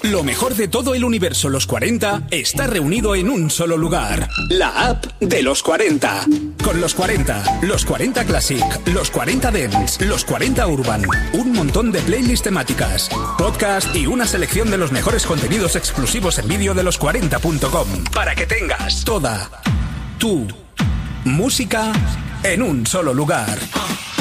Lo mejor de todo el universo Los 40 está reunido en un solo lugar. La app de Los 40. Con Los 40, Los 40 Classic, Los 40 Dance, Los 40 Urban, un montón de playlists temáticas, podcast y una selección de los mejores contenidos exclusivos en vídeo de los40.com. Para que tengas toda tu música en un solo lugar.